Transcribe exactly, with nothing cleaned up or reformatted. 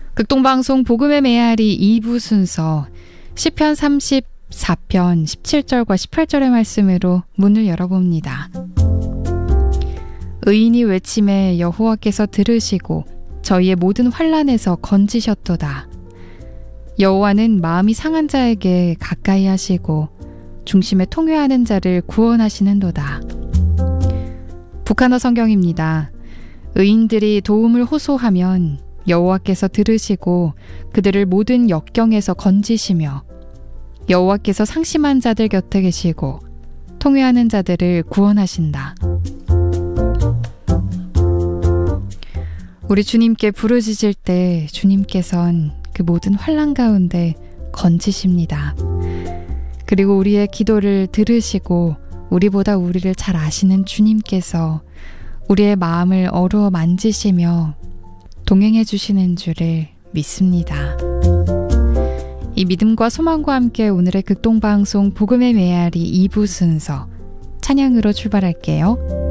극동방송 복음의 메아리 이 부 순서 시편 삼십사 편 십칠 절과 십팔 절의 말씀으로 문을 열어봅니다. 의인이 외침에 여호와께서 들으시고 저희의 모든 환난에서 건지셨도다. 여호와는 마음이 상한 자에게 가까이 하시고 중심에 통회하는 자를 구원하시는도다. 북한어 성경입니다. 의인들이 도움을 호소하면 여호와께서 들으시고 그들을 모든 역경에서 건지시며 여호와께서 상심한 자들 곁에 계시고 통회하는 자들을 구원하신다. 우리 주님께 부르짖을 때 주님께선 그 모든 환난 가운데 건지십니다. 그리고 우리의 기도를 들으시고 우리보다 우리를 잘 아시는 주님께서 우리의 마음을 어루어 만지시며 동행해 주시는 줄을 믿습니다. 이 믿음과 소망과 함께 오늘의 극동방송 복음의 메아리 이 부 순서 찬양으로 출발할게요.